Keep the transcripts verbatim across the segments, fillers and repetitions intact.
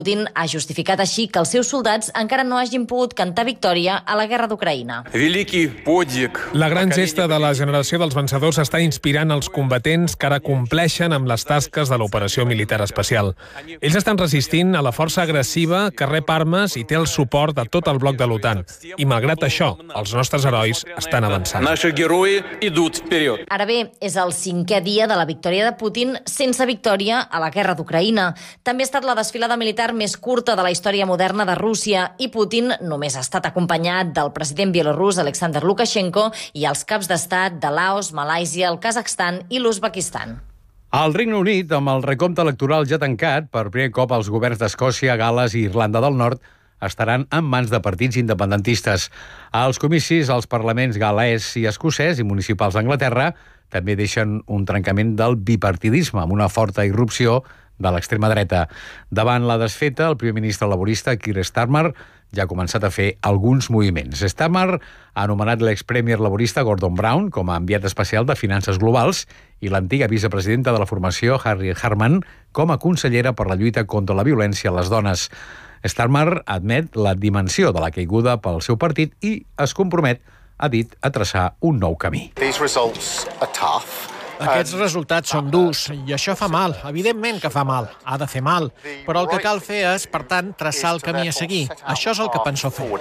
Putin ha justificat així que els seus soldats encara no hagin pogut cantar victòria a la guerra d'Ucraïna. La gran gesta de la generació dels vencedors està inspirant els combatents que ara compleixen amb les tasques de l'operació militar especial. Ells estan resistint a la força agressiva que rep armes i té el suport de tot el bloc de l'OTAN. I malgrat això, els nostres herois estan avançant. Ara bé, és el cinquè dia de la victòria de Putin sense victòria a la guerra d'Ucraïna. També ha estat la desfilada militar més curta de la història moderna de Rússia i Putin només ha estat acompanyat del president bielorrús Alexander Lukashenko i els caps d'estat de Laos, Malàisia, el Kazakhstan i l'Uzbekistan. Al Regne Unit, amb el recompte electoral ja tancat, per primer cop els governs d'Escòcia, Gal·les i Irlanda del Nord estaran en mans de partits independentistes. Als comicis, els parlaments gal·lès i escocès i municipals d'Anglaterra també deixen un trencament del bipartidisme amb una forta irrupció de l'extrema dreta. Davant la desfeta, el primer ministre laborista Keir Starmer ja ha començat a fer alguns moviments. Starmer ha anomenat l'expremier laborista Gordon Brown com a enviat especial de finances globals i l'antiga vicepresidenta de la formació Harriet Harman com a consellera per la lluita contra la violència a les dones. Starmer admet la dimensió de la caiguda pel seu partit i es compromet, ha dit, a traçar un nou camí. These results are tough. Aquests resultats són durs i això fa mal, evidentment que fa mal, ha de fer mal, però el que cal fer és, per tant, traçar el camí a seguir. Això és el que penso fer.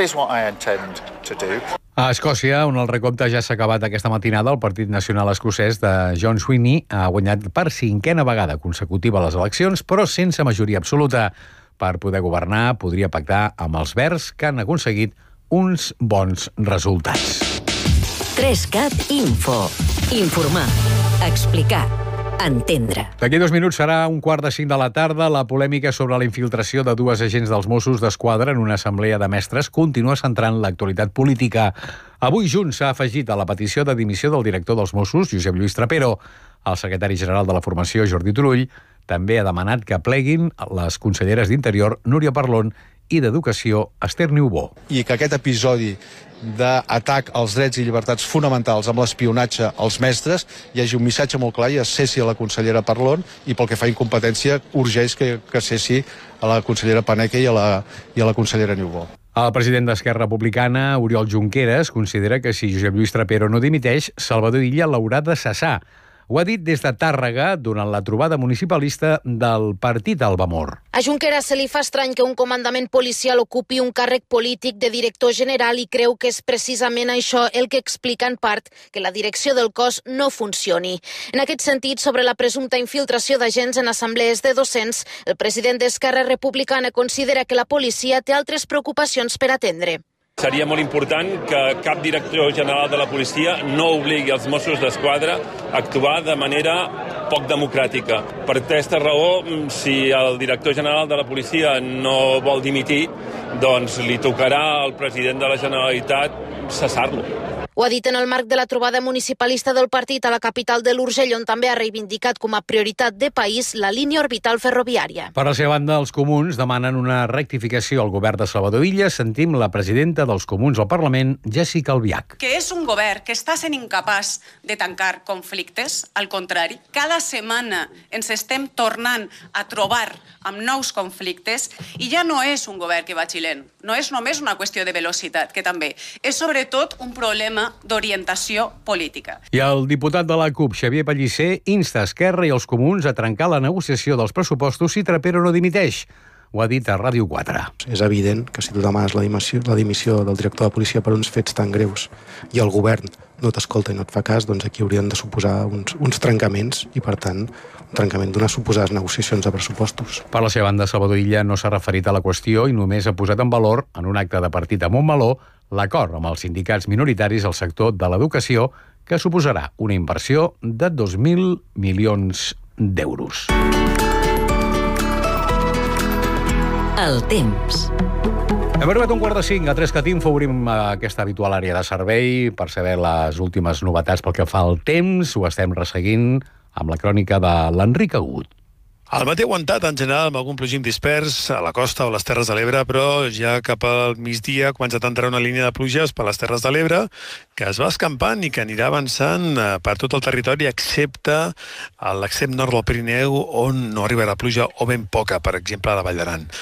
A Escòcia, on el recompte ja s'ha acabat aquesta matinada, el Partit Nacional Escocès de John Sweeney ha guanyat per cinquena vegada consecutiva les eleccions, però sense majoria absoluta. Per poder governar, podria pactar amb els Verds, que han aconseguit uns bons resultats. tres cat Info. Informar, explicar, entendre. D'aquí dos minuts serà un quart de cinc de la tarda. La polèmica sobre la infiltració de dues agents dels Mossos d'Esquadra en una assemblea de mestres continua centrant l'actualitat política. Avui Junts s'ha afegit a la petició de dimissió del director dels Mossos, Josep Lluís Trapero. El secretari general de la formació, Jordi Turull, també ha demanat que pleguin les conselleres d'Interior, Núria Parlon, i d'Educació, Esther Niubó. I que aquest episodi d'atac als drets i llibertats fonamentals amb l'espionatge als mestres hi hagi un missatge molt clar i es cessi a la consellera Parlon i pel que fa a incompetència urgeix que, que cessi a la consellera Paneque i a la, i a la consellera Niubó. El president d'Esquerra Republicana, Oriol Junqueras, considera que si Josep Lluís Trapero no dimiteix, Salvador Illa l'haurà de cessar. Ho ha dit des de Tàrrega durant la trobada municipalista del partit Albamor. A Junqueras se li fa estrany que un comandament policial ocupi un càrrec polític de director general i creu que és precisament això el que explica en part que la direcció del cos no funcioni. En aquest sentit, sobre la presumpta infiltració d'agents en assemblees de docents, el president d'Esquerra Republicana considera que la policia té altres preocupacions per atendre. Seria molt important que cap director general de la policia no obligui els Mossos d'Esquadra a actuar de manera poc democràtica. Per aquesta raó, si el director general de la policia no vol dimitir, doncs li tocarà al president de la Generalitat cessar-lo. Ho ha dit en el marc de la trobada municipalista del partit a la capital de l'Urgell, on també ha reivindicat com a prioritat de país la línia orbital ferroviària. Per la seva banda, els comuns demanen una rectificació al govern de Salvador Illa. Sentim la presidenta dels comuns al Parlament, Jessica Albiach. Que és un govern que està sent incapaç de tancar conflictes, al contrari. Cada setmana ens estem tornant a trobar amb nous conflictes i ja no és un govern que va xilent. No és només una qüestió de velocitat, que també. És sobretot un problema d'orientació política. I el diputat de la CUP, Xavier Pellicer, insta Esquerra i els comuns a trencar la negociació dels pressupostos si Trapero no dimiteix. Ho ha dit a Ràdio quatre. És evident que si tu demanes la dimissió, la dimissió del director de policia per uns fets tan greus i el govern no t'escolta i no et fa cas, doncs aquí haurien de suposar uns, uns trencaments i, per tant, un trencament d'unes suposades negociacions de pressupostos. Per la seva banda, Salvador Illa no s'ha referit a la qüestió i només ha posat en valor, en un acte de partit a Montmeló, l'acord amb els sindicats minoritaris al sector de l'educació, que suposarà una inversió de dos mil milions d'euros. El temps. Hem arribat un quart de cinc. A tres cat Info obrim aquesta habitual àrea de servei per saber les últimes novetats pel que fa al temps. Ho estem resseguint amb la crònica de l'Enric Agut. El matí aguantat, en general, amb algun plogim dispers a la costa o les Terres de l'Ebre, però ja cap al migdia ha començat a entrar una línia de pluges per les Terres de l'Ebre que es va escampant i que anirà avançant per tot el territori, excepte a l'extrem nord del Pirineu, on no arribarà pluja o ben poca, per exemple, a la Vall d'Aran.